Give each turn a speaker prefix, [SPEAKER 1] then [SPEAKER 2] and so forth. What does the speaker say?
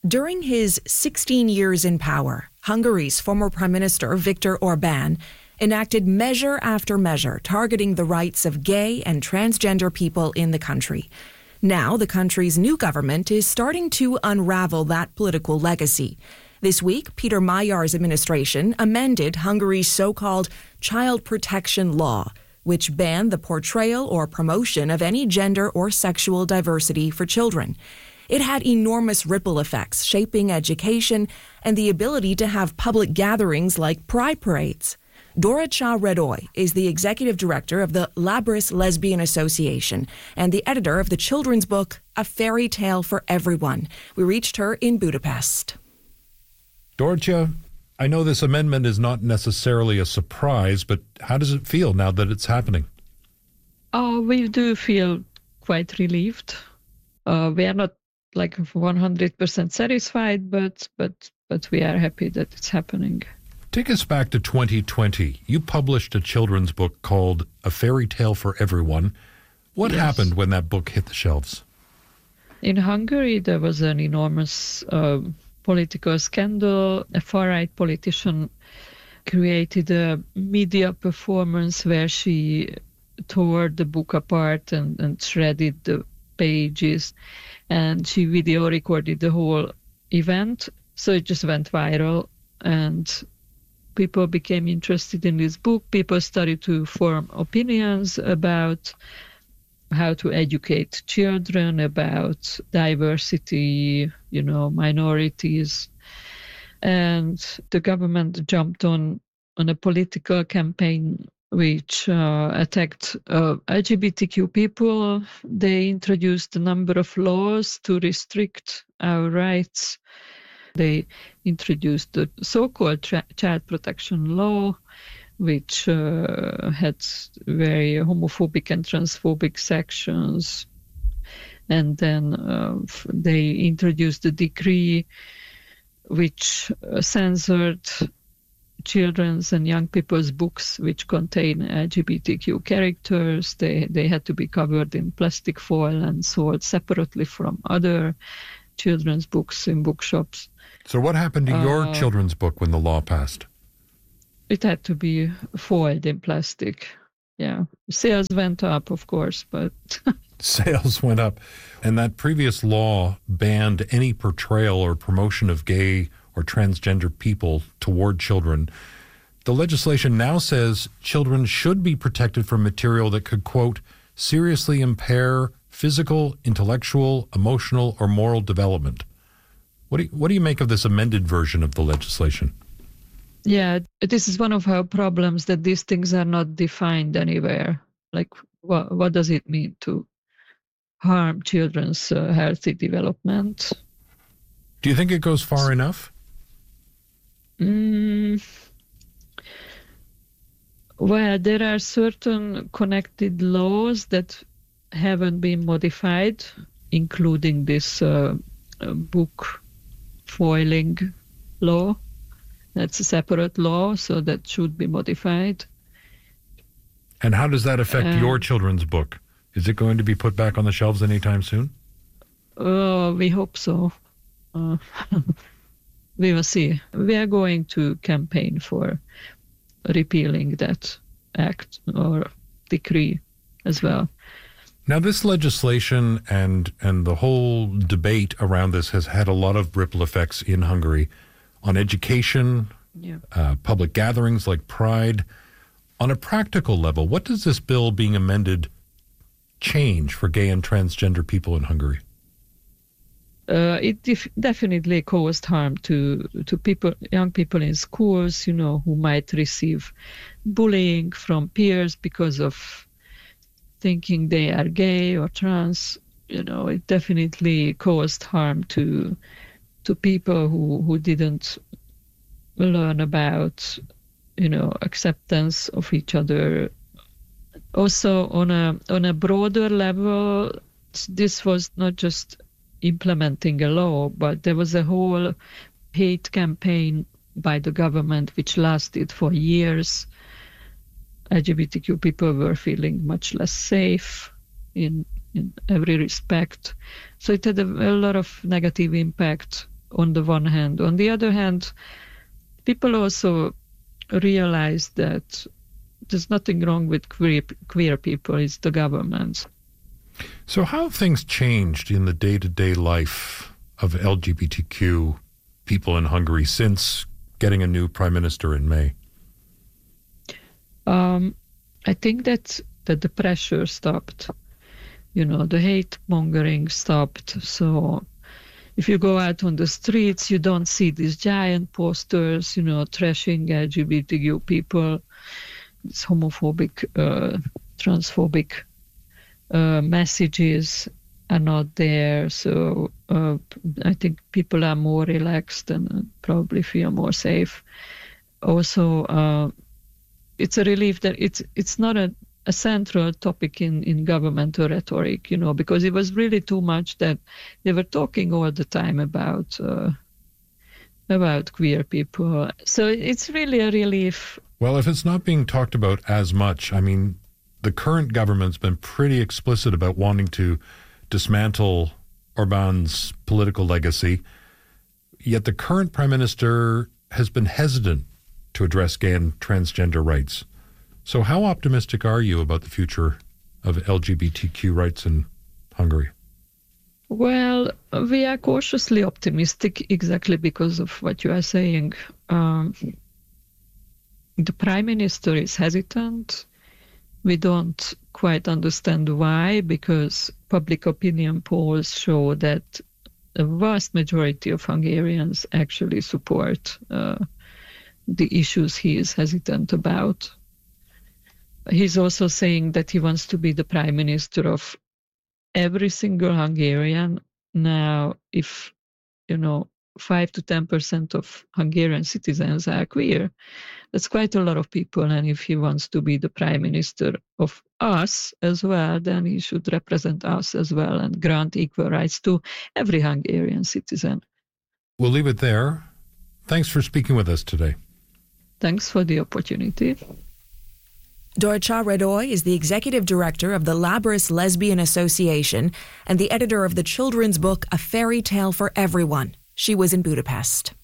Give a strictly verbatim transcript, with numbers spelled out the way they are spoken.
[SPEAKER 1] During his sixteen years in power, Hungary's former Prime Minister Viktor Orbán enacted measure after measure targeting the rights of gay and transgender people in the country. Now, the country's new government is starting to unravel that political legacy. This week, Peter Magyar's administration amended Hungary's so-called child protection law, which banned the portrayal or promotion of any gender or sexual diversity for children. It had enormous ripple effects, shaping education and the ability to have public gatherings like pride parades. Dorottya Redoy is the executive director of the Labris Lesbian Association and the editor of the children's book, A Fairy Tale for Everyone. We reached her in Budapest.
[SPEAKER 2] Dorottya, I know this amendment is not necessarily a surprise, but how does it feel now that it's happening?
[SPEAKER 3] Oh, we do feel quite relieved. Uh, we are not like one hundred percent satisfied, but but but we are happy that it's happening.
[SPEAKER 2] Take us back to twenty twenty. You published a children's book called A Fairy Tale for Everyone. What
[SPEAKER 3] Yes.
[SPEAKER 2] happened when that book hit the shelves?
[SPEAKER 3] In Hungary, there was an enormous uh, political scandal. A far-right politician created a media performance where she tore the book apart and, and shredded the pages, and she video recorded the whole event. So it just went viral, and people became interested in this book. People started to form opinions about how to educate children, about diversity, you know, minorities. And the government jumped on, on a political campaign which uh, attacked uh, L G B T Q people. They introduced a number of laws to restrict our rights. They introduced the so-called tra- child protection law, which uh, had very homophobic and transphobic sections. And then uh, they introduced a decree which uh, censored children's and young people's books which contain L G B T Q characters. They, they had to be covered in plastic foil and sold separately from other children's books in bookshops.
[SPEAKER 2] So what happened to your
[SPEAKER 3] Uh,
[SPEAKER 2] children's book when the law passed?
[SPEAKER 3] It had to be foiled in plastic. Yeah. Sales went up, of course, but
[SPEAKER 2] Sales went up. And that previous law banned any portrayal or promotion of gay or transgender people toward children. The legislation now says children should be protected from material that could, quote, seriously impair physical, intellectual, emotional, or moral development. What do you, what do you make of this amended version of the legislation?
[SPEAKER 3] yeah, this is one of our problems, that these things are not defined anywhere. Like, what, what does it mean to harm children's uh, healthy development?
[SPEAKER 2] Do you think it goes far enough?
[SPEAKER 3] Mm, well, there are certain connected laws that haven't been modified, including this uh, uh, book foiling law. That's a separate law, so that should be modified.
[SPEAKER 2] And how does that affect
[SPEAKER 3] Um,
[SPEAKER 2] your children's book? Is it going to be put back on the shelves anytime soon?
[SPEAKER 3] Uh, we hope so. Uh, we will see. We are going to campaign for repealing that act or decree as well.
[SPEAKER 2] Now, this legislation and and the whole debate around this has had a lot of ripple effects in Hungary on education,
[SPEAKER 3] Yeah.
[SPEAKER 2] uh, public gatherings like Pride. On a practical level, what does this bill being amended change for gay and transgender people in Hungary?
[SPEAKER 3] Uh, it def- definitely caused harm to to people, young people in schools, you know, who might receive bullying from peers because of thinking they are gay or trans. You know, it definitely caused harm to to people who, who didn't learn about, you know, acceptance of each other. Also, on a on a broader level, this was not just implementing a law, but there was a whole hate campaign by the government which lasted for years. L G B T Q people were feeling much less safe in in every respect. So it had a, a lot of negative impact on the one hand. On the other hand, people also realize that there's nothing wrong with queer, queer people, it's the government.
[SPEAKER 2] So how have things changed in the day-to-day life of L G B T Q people in Hungary since getting a new prime minister in May?
[SPEAKER 3] Um, I think that, that the pressure stopped. You know, the hate mongering stopped. So if you go out on the streets, you don't see these giant posters, you know, trashing L G B T Q people, these homophobic, uh, transphobic uh, messages are not there. So uh, I think people are more relaxed and probably feel more safe. Also, uh, it's a relief that it's it's not a, a central topic in, in governmental rhetoric, you know, because it was really too much that they were talking all the time about uh, about queer people. So it's really a relief.
[SPEAKER 2] Well, if it's not being talked about as much, I mean, the current government's been pretty explicit about wanting to dismantle Orbán's political legacy, yet the current prime minister has been hesitant to address gay and transgender rights. So how optimistic are you about the future of L G B T Q rights in Hungary?
[SPEAKER 3] Well, we are cautiously optimistic exactly because of what you are saying. Um, the prime minister is hesitant. We don't quite understand why, because public opinion polls show that a vast majority of Hungarians actually support uh, the issues he is hesitant about. He's also saying that he wants to be the prime minister of every single Hungarian. Now, if, you know, five to ten percent of Hungarian citizens are queer, that's quite a lot of people. And if he wants to be the prime minister of us as well, then he should represent us as well and grant equal rights to every Hungarian citizen.
[SPEAKER 2] We'll leave it there. Thanks for speaking with us today.
[SPEAKER 3] Thanks for the opportunity.
[SPEAKER 1] Dorcha Radoy is the executive director of the Labris Lesbian Association and the editor of the children's book A Fairy Tale for Everyone. She was in Budapest.